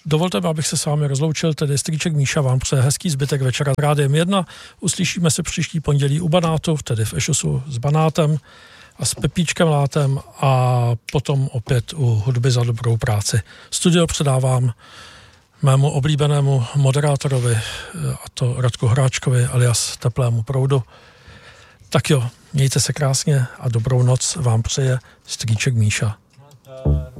Dovolte mi, abych se s vámi rozloučil, tedy strýček Míša vám přeje hezký zbytek večera Rádiem 1. Uslyšíme se příští pondělí u Banátu, tedy v Ešusu s Banátem a s Pepíčkem Látem a potom opět u Hudby za dobrou práci. Studio předávám mému oblíbenému moderátorovi, a to Radku Hráčkovi alias Teplému proudu. Tak jo, mějte se krásně a dobrou noc vám přeje strýček Míša.